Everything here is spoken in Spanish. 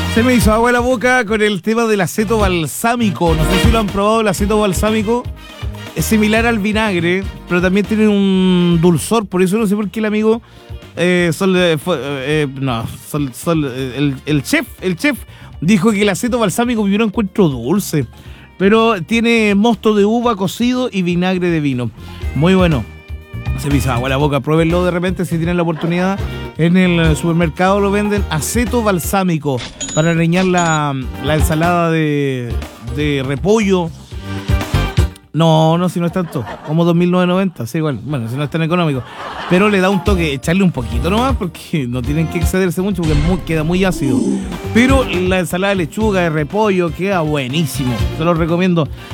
Se me hizo agua la boca con el tema del aceto balsámico. No sé si lo han probado, el aceto balsámico. Es similar al vinagre, pero también tiene un dulzor. Por eso no sé por qué el amigo el chef dijo que el aceto balsámico yo lo encuentro dulce. Pero tiene mosto de uva cocido y vinagre de vino. Muy bueno. Se me hizo agua la boca. Pruébenlo de repente si tienen la oportunidad. En el supermercado lo venden, aceto balsámico, para rellenar la ensalada de repollo. No, si no es tanto, como 2.990, sí, igual, bueno, si no es tan económico. Pero le da un toque, echarle un poquito nomás, porque no tienen que excederse mucho, porque queda muy ácido. Pero la ensalada de lechuga, de repollo, queda buenísimo. Se lo recomiendo.